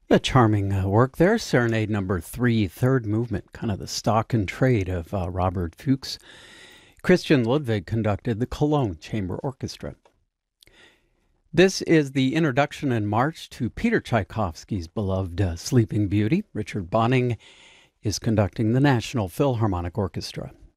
A charming work there. Serenade number 3, third movement, kind of the stock and trade of Robert Fuchs. Christian Ludwig conducted the Cologne Chamber Orchestra. This is the introduction and march to Peter Tchaikovsky's beloved Sleeping Beauty. Richard Bonning is conducting the National Philharmonic Orchestra.